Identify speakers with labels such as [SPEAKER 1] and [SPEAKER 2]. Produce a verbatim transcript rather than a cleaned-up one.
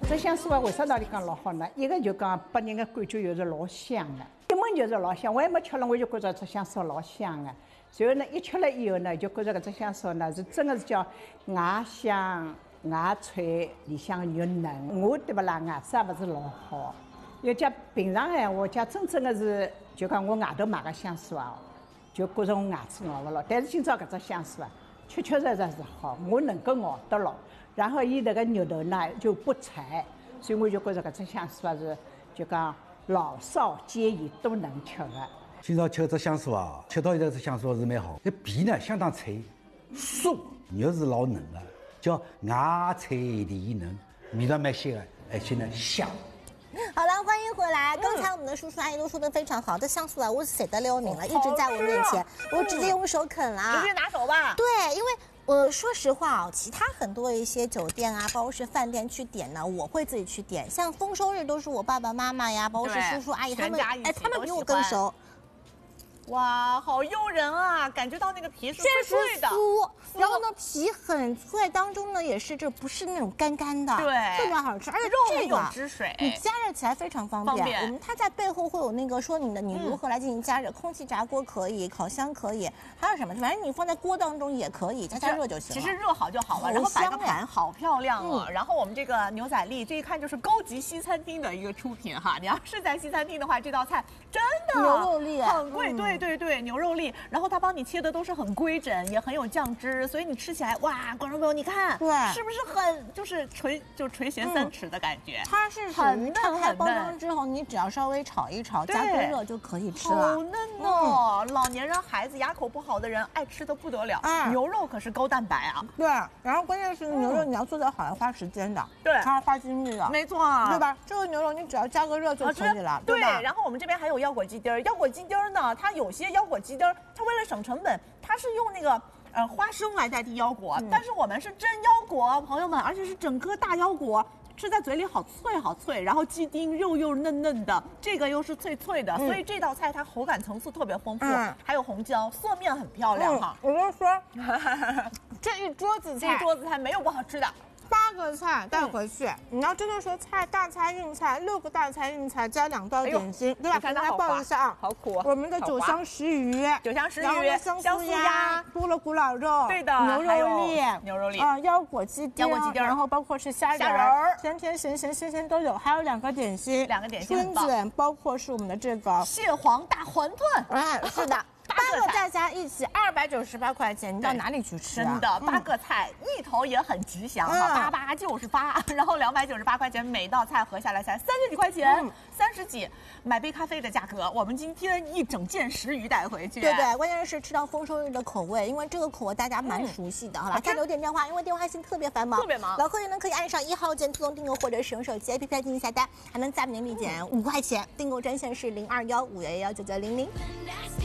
[SPEAKER 1] 这香酥啊，为啥道理讲老好呢？一个就讲拨人的感觉又是老香的，一闻就是老香。我还没吃了，我就觉着这香酥老香的。随后呢，一吃了以后呢，就觉着搿只香酥呢是真的是叫外香外脆，里向又嫩。我对不啦，牙齿也勿是老好。要讲平常闲话，讲真正的是，就讲我外头买个香酥啊，就觉着我牙齿咬勿牢。但是今朝搿只香酥啊，确确实实是好，我能够咬得牢。然后伊那个肉头呢就不柴，所以我就觉着搿只香酥啊是就讲老少皆宜都能吃的。
[SPEAKER 2] 今朝吃这香酥啊，吃到这只香酥是蛮好，这皮呢相当脆，酥肉是老嫩的，叫外脆里嫩，味道蛮鲜的，而且呢香。
[SPEAKER 3] 好了，欢迎回来。刚才我们的叔叔阿姨都说的非常好，这香酥啊，我写得了名了，一直在我面前，我直接用手啃啦。
[SPEAKER 4] 直接拿手吧。
[SPEAKER 3] 对，因为。呃，说实话啊，其他很多一些酒店啊，包括是饭店去点呢，我会自己去点。像丰收日都是我爸爸妈妈呀，包括是叔叔阿姨他们，哎，他们比我更熟。
[SPEAKER 4] 哇，好诱人啊！感觉到那个皮是脆脆的，
[SPEAKER 3] 酥，然后呢皮很脆，当中呢也是这不是那种干干的，
[SPEAKER 4] 对，
[SPEAKER 3] 特别好吃，而且这个
[SPEAKER 4] 有汁水，
[SPEAKER 3] 你加热起来非常方便。
[SPEAKER 4] 方便
[SPEAKER 3] 我们它在背后会有那个说你的你如何来进行加热，空气炸锅可以，烤箱可以，还有什么？反正你放在锅当中也可以，加加热就行了。
[SPEAKER 4] 其实热好就好了，然后摆个盘，好漂亮啊！然后我们这个牛仔粒，这一看就是高级西餐厅的一个出品哈。你要是在西餐厅的话，这道菜真的
[SPEAKER 3] 牛肉粒
[SPEAKER 4] 很贵，对对对，牛肉。然后他帮你切的都是很规整，也很有酱汁，所以你吃起来哇，观众朋友你看，
[SPEAKER 3] 对，
[SPEAKER 4] 是不是很就是垂就垂涎三尺的感觉？
[SPEAKER 3] 嗯、它是属于拆开包装之后，你只要稍微炒一炒，加个热就可以吃了。
[SPEAKER 4] 好嫩哦！嗯、老年人、孩子、牙口不好的人爱吃的不得了。啊、牛肉可是高蛋白啊。
[SPEAKER 3] 对，然后关键是牛肉你要做得好要花时间的，
[SPEAKER 4] 对，
[SPEAKER 3] 它要花精力的，
[SPEAKER 4] 没错，
[SPEAKER 3] 对吧？这个牛肉你只要加个热就可以了，
[SPEAKER 4] 对
[SPEAKER 3] 吧？
[SPEAKER 4] 然后我们这边还有腰果鸡丁儿，腰果鸡丁儿呢，它有些腰果鸡丁儿。它为了省成本，它是用那个呃花生来代替腰果，嗯、但是我们是真腰果，朋友们，而且是整颗大腰果，吃在嘴里好脆好脆，然后鸡丁肉又嫩嫩的，这个又是脆脆的，嗯、所以这道菜它口感层次特别丰富，嗯、还有红椒，色面很漂亮哈。
[SPEAKER 3] 嗯、我跟你说，这一桌子菜，
[SPEAKER 4] 这一桌子菜没有不好吃的。
[SPEAKER 3] 八个菜带回去，嗯、你要真的说菜大菜硬菜，六个大菜硬菜加两道点心，哎、对吧？跟大家报一下啊，
[SPEAKER 4] 好苦。
[SPEAKER 3] 我们的酒香石鱼，
[SPEAKER 4] 酒香石鱼，
[SPEAKER 3] 然后呢香酥鸭，多了古老肉，
[SPEAKER 4] 对的，
[SPEAKER 3] 牛肉粒，
[SPEAKER 4] 牛肉粒
[SPEAKER 3] 啊，腰果鸡丁，
[SPEAKER 4] 腰果鸡丁，
[SPEAKER 3] 然后包括是虾仁儿，甜甜咸咸鲜鲜都有，还有两个点心，
[SPEAKER 4] 两个点心
[SPEAKER 3] 春卷，包括是我们的这个
[SPEAKER 4] 蟹黄大馄饨，
[SPEAKER 3] 哎，是的。八个大家一起二百九十八块钱，你到哪里去吃
[SPEAKER 4] 啊？真的，八个菜一头也很吉祥哈，八八就是八，然后两百九十八块钱每道菜合下来才三十几块钱，三十几买杯咖啡的价格。我们今天一整件石鱼带回去，
[SPEAKER 3] 对对，关键是吃到丰收日的口味，因为这个口味大家蛮熟悉的，好了，再留点电话，因为电话线特别繁忙，
[SPEAKER 4] 特别忙。
[SPEAKER 3] 老客人呢可以按上一号键自动订购，或者使用手机 A P P 进行下单，还能暂免立减五块钱。订购专线是零二幺五幺幺九九零零。